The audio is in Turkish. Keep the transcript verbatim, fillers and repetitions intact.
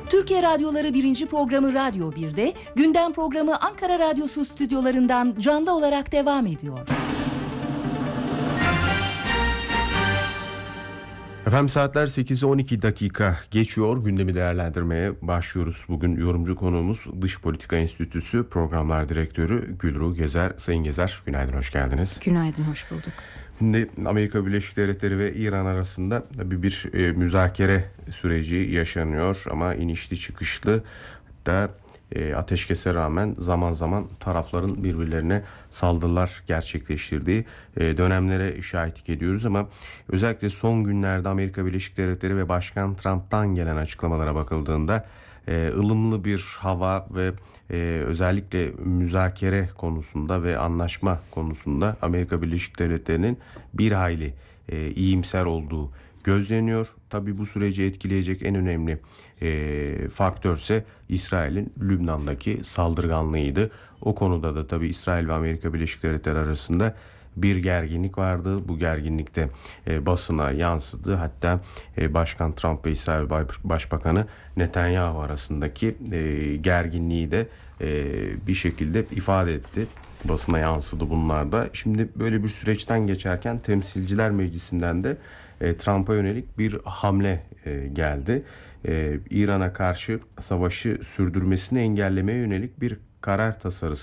Türkiye Radyoları birinci programı Radyo bir'de, gündem programı Ankara Radyosu stüdyolarından canlı olarak devam ediyor. Efendim saatler sekize on iki dakika geçiyor. Gündemi değerlendirmeye başlıyoruz. Bugün yorumcu konuğumuz Dış Politika Enstitüsü Programlar Direktörü Gülru Gezer. Sayın Gezer, günaydın, hoş geldiniz. Günaydın, hoş bulduk. Şimdi Amerika Birleşik Devletleri ve İran arasında bir, bir e, müzakere süreci yaşanıyor ama inişli çıkışlı da e, ateşkese rağmen zaman zaman tarafların birbirlerine saldırılar gerçekleştirdiği e, dönemlere şahitlik ediyoruz ama özellikle son günlerde Amerika Birleşik Devletleri ve Başkan Trump'tan gelen açıklamalara bakıldığında e, ılımlı bir hava ve e, özellikle müzakere konusunda ve anlaşma konusunda Amerika Birleşik Devletleri'nin bir hayli e, iyimser olduğu gözleniyor. Tabii bu süreci etkileyecek en önemli e, faktör ise İsrail'in Lübnan'daki saldırganlığıydı. O konuda da tabii İsrail ve Amerika Birleşik Devletleri arasında bir gerginlik vardı. Bu gerginlikte e, basına yansıdı. Hatta e, Başkan Trump ve İsrail Başbakanı Netanyahu arasındaki e, gerginliği de e, bir şekilde ifade etti. Basına yansıdı bunlar da. Şimdi böyle bir süreçten geçerken Temsilciler Meclisi'nden de e, Trump'a yönelik bir hamle e, geldi. E, İran'a karşı savaşı sürdürmesini engellemeye yönelik bir karar tasarısı